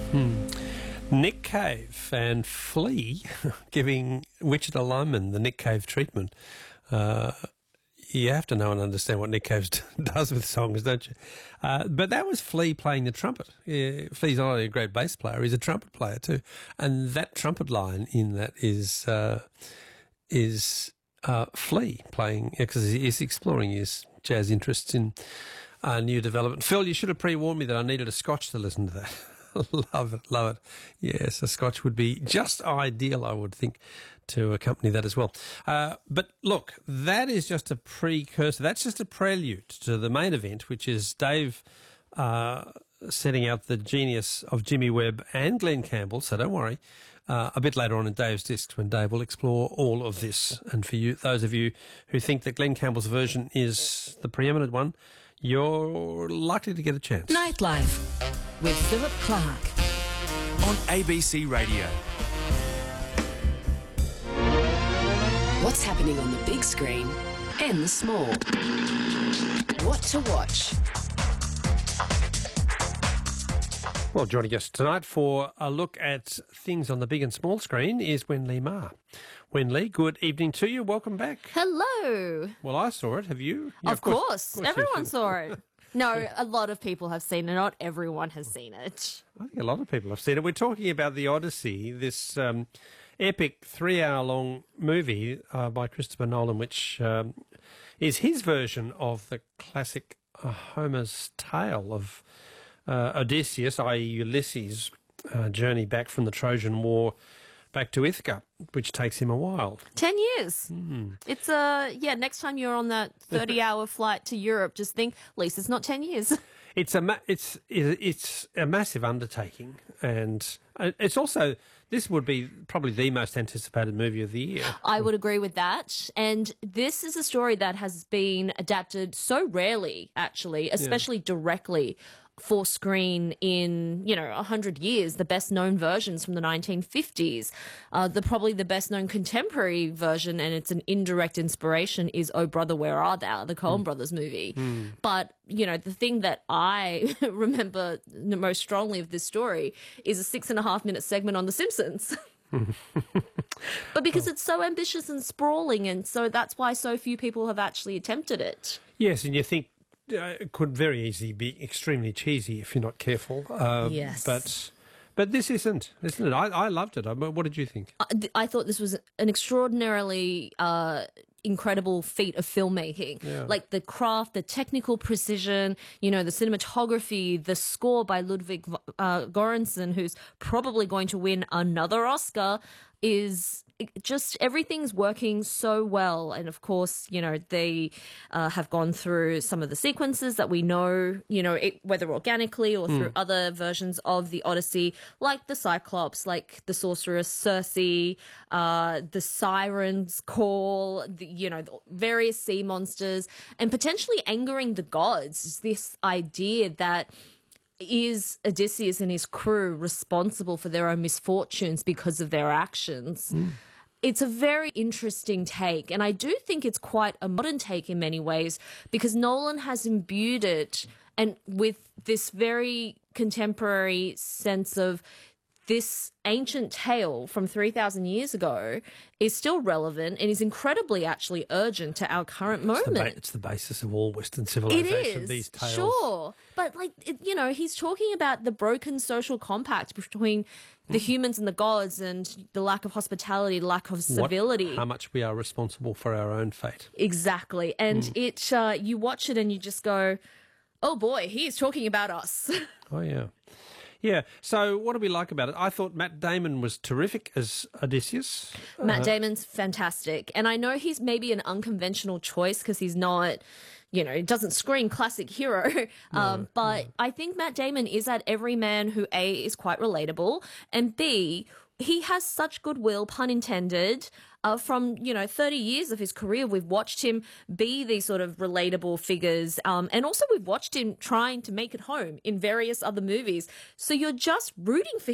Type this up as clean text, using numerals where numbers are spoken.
Nick Cave and Flea giving Wichita Lineman the Nick Cave treatment. You have to know and understand what Nick Cave does with songs, don't you? But that was Flea playing the trumpet. Flea's not only a great bass player, he's a trumpet player too. And that trumpet line in that is Flea playing, because he's exploring his jazz interests in new development. Phil, you should have pre-warned me that I needed a scotch to listen to that. Love it, love it. Yes, a scotch would be just ideal, I would think, to accompany that as well. But look, that is just a precursor. That's just a prelude to the main event, which is Dave setting out the genius of Jimmy Webb and Glenn Campbell. So don't worry. A bit later on in Dave's Discs, when Dave will explore all of this. And for you, those of you who think that Glenn Campbell's version is the preeminent one, you're likely to get a chance. Nightlife with Philip Clark on ABC Radio. What's happening on the big screen and the small? What to watch? Well, joining us tonight for a look at things on the big and small screen is Wen Lee Ma. Wen Lee, good evening to you. Welcome back. Hello. Well, I saw it. Have you? Yeah, of course. Everyone saw it. No, a lot of people have seen it. Not everyone has seen it. I think a lot of people have seen it. We're talking about The Odyssey, this epic 3-hour-long movie by Christopher Nolan, which is his version of the classic Homer's tale of Odysseus, i.e. Ulysses' journey back from the Trojan War back to Ithaca, which takes him a while. 10 years. It's next time you're on that 30-hour flight to Europe, just think, at least it's not 10 years. It's a massive undertaking, and it's also, this would be probably the most anticipated movie of the year. I would agree with that. And this is a story that has been adapted so rarely, actually, especially directly for screen in, 100 years. The best known versions from the 1950s, probably the best known contemporary version, and it's an indirect inspiration, is Oh Brother, Where Art Thou, the Coen Brothers movie. But, the thing that I remember most strongly of this story is a 6.5-minute segment on The Simpsons. But because it's so ambitious and sprawling, and so that's why so few people have actually attempted it. Yes, and you think it could very easily be extremely cheesy if you're not careful. Yes. But this isn't it? I loved it. What did you think? I thought this was an extraordinarily incredible feat of filmmaking. Yeah. Like the craft, the technical precision, the cinematography, the score by Ludwig Göransson, who's probably going to win another Oscar, is just everything's working so well. And of course, they have gone through some of the sequences that we know, whether organically or through other versions of the Odyssey, like the Cyclops, like the sorceress Circe, the Siren's call, the various sea monsters, and potentially angering the gods. This idea that is Odysseus and his crew responsible for their own misfortunes because of their actions? It's a very interesting take, and I do think it's quite a modern take in many ways, because Nolan has imbued it and with this very contemporary sense of this ancient tale from 3,000 years ago is still relevant and is incredibly actually urgent to our current moment. It's the basis of all Western civilization, it is, these tales. Sure. But, he's talking about the broken social compact between the humans and the gods, and the lack of hospitality, lack of civility. How much we are responsible for our own fate. Exactly. And you watch it and you just go, oh boy, he's talking about us. Oh, yeah. Yeah, so what do we like about it? I thought Matt Damon was terrific as Odysseus. Matt Damon's fantastic. And I know he's maybe an unconventional choice because he's not, it doesn't scream classic hero. But I think Matt Damon is that everyman who, A, is quite relatable, and B, he has such goodwill, pun intended, from, 30 years of his career. We've watched him be these sort of relatable figures. And also we've watched him trying to make it home in various other movies. So you're just rooting for